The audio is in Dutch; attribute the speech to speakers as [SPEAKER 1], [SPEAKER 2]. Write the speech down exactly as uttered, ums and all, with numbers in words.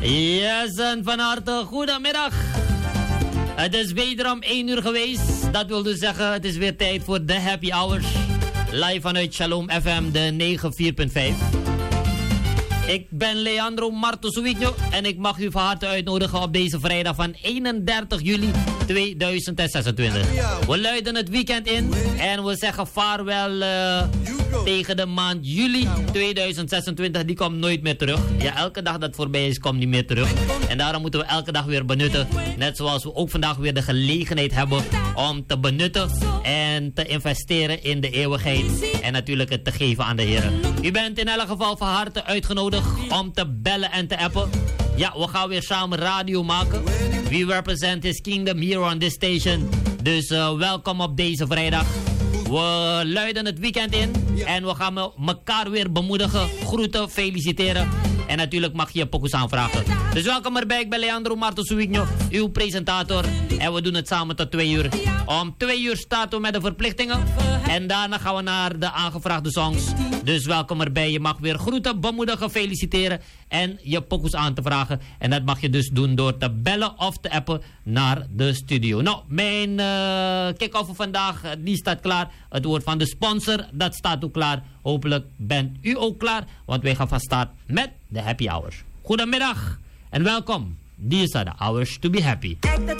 [SPEAKER 1] Yes, en van harte goedemiddag. Het is wederom één uur geweest. Dat wil dus zeggen, het is weer tijd voor de Happy Hours. Live vanuit Shalom F M, de negenennegentig vier punt vijf. Ik ben Leandro Martosowitjo en ik mag u van harte uitnodigen op deze vrijdag van eenendertig juli tweeduizend zesentwintig. We luiden het weekend in en we zeggen vaarwel uh, tegen de maand juli tweeduizend zesentwintig. Die komt nooit meer terug. Ja, elke dag dat voorbij is, komt niet meer terug. En daarom moeten we elke dag weer benutten. Net zoals we ook vandaag weer de gelegenheid hebben om te benutten en te investeren in de eeuwigheid. En natuurlijk het te geven aan de Heer. U bent in elk geval van harte uitgenodigd om te bellen en te appen. Ja, we gaan weer samen radio maken. We represent His Kingdom here on this station. Dus uh, welkom op deze vrijdag. We luiden het weekend in. En we gaan elkaar weer bemoedigen, groeten, feliciteren. En natuurlijk mag je je pokus aanvragen. Dus welkom erbij, ik ben Leandro Martosowitjo, uw presentator. En we doen het samen tot twee uur. Om twee uur starten we met de verplichtingen. En daarna gaan we naar de aangevraagde songs. Dus welkom erbij, je mag weer groeten, bemoedigen, feliciteren. En je pokus aan te vragen. En dat mag je dus doen door te bellen of te appen naar de studio. Nou, mijn uh, kick-off van vandaag, die staat klaar. Het woord van de sponsor, dat staat ook klaar. Hopelijk bent u ook klaar, want wij gaan van start met de Happy Hours. Goedemiddag en welkom. These are the hours to be happy.